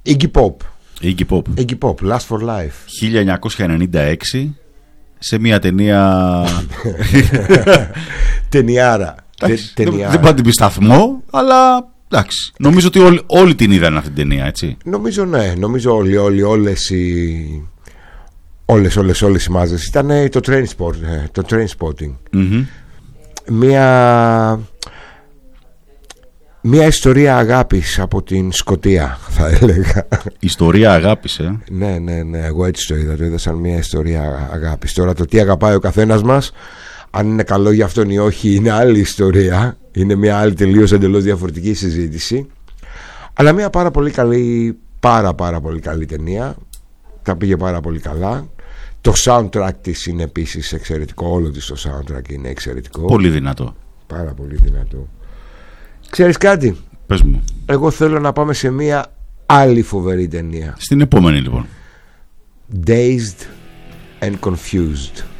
Iggy Pop. Iggy Pop. Iggy Pop, Last for Life. 1996, σε μια ταινία. Ταινιάρα. Δεν πάω να την πει σταθμό, αλλά εντάξει. Νομίζω ότι όλοι την είδαν αυτή την ταινία, έτσι. Νομίζω ναι, νομίζω όλες οι μάζες. Ήταν το Trainspotting. Mm-hmm. Μια ιστορία αγάπης από την Σκωτία, θα έλεγα. Ιστορία αγάπης, Ναι, εγώ έτσι το είδα σαν μια ιστορία αγάπης. Τώρα το τι αγαπάει ο καθένας μας, αν είναι καλό για αυτόν ή όχι, είναι άλλη ιστορία. Είναι μια άλλη τελείως εντελώς διαφορετική συζήτηση. Αλλά μια πάρα πολύ καλή, πάρα πολύ καλή ταινία. Τα πήγε πάρα πολύ καλά. Το soundtrack της είναι επίσης εξαιρετικό. Όλο της το soundtrack είναι εξαιρετικό. Πολύ δυνατό. Πάρα πολύ δυνατό. Ξέρεις κάτι? Πες μου. Εγώ θέλω να πάμε σε μια άλλη φοβερή ταινία. Στην επόμενη λοιπόν. Dazed and Confused.